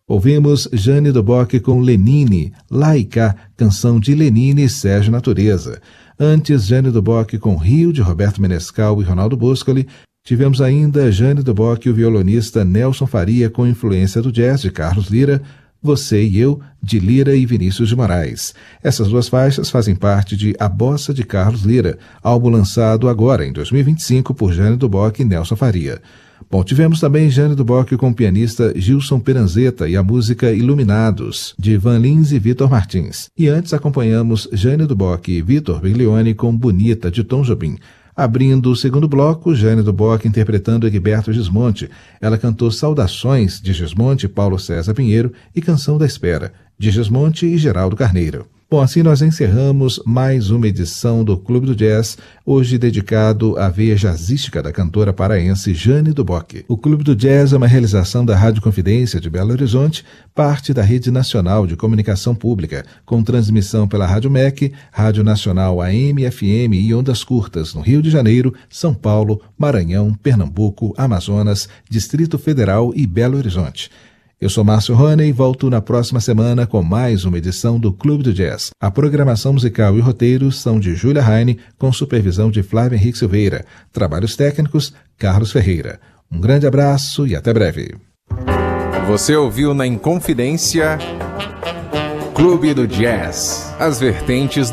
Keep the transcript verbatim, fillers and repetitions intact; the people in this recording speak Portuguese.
Ouvimos Jane do Bock com Lenine, Lá e Cá, canção de Lenine e Sérgio Natureza. Antes, Jane do Bock com Rio, de Roberto Menescal e Ronaldo Boscoli. Tivemos ainda Jane do Bock e o violonista Nelson Faria com influência do jazz de Carlos Lyra, Você e Eu, de Lyra e Vinícius de Moraes. Essas duas faixas fazem parte de A Bossa de Carlos Lyra, álbum lançado agora, em dois mil e vinte e cinco, por Jane do Bock e Nelson Faria. Bom, tivemos também Jane do Bock com o pianista Gilson Peranzeta e a música Iluminados, de Van Lins e Vitor Martins. E antes acompanhamos Jane do Bock e Vitor Biglione com Bonita, de Tom Jobim. Abrindo o segundo bloco, Jane do Bock interpretando Egberto Gismonti. Ela cantou Saudações, de Gismonti e Paulo César Pinheiro, e Canção da Espera, de Gismonti e Geraldo Carneiro. Bom, assim nós encerramos mais uma edição do Clube do Jazz, hoje dedicado à veia jazzística da cantora paraense Jane do Bock. O Clube do Jazz é uma realização da Rádio Confidência de Belo Horizonte, parte da Rede Nacional de Comunicação Pública, com transmissão pela Rádio M E C, Rádio Nacional A M, F M e Ondas Curtas no Rio de Janeiro, São Paulo, Maranhão, Pernambuco, Amazonas, Distrito Federal e Belo Horizonte. Eu sou Márcio Rony e volto na próxima semana com mais uma edição do Clube do Jazz. A programação musical e roteiros são de Júlia Heine, com supervisão de Flávio Henrique Silveira. Trabalhos técnicos, Carlos Ferreira. Um grande abraço e até breve. Você ouviu na Inconfidência Clube do Jazz, as vertentes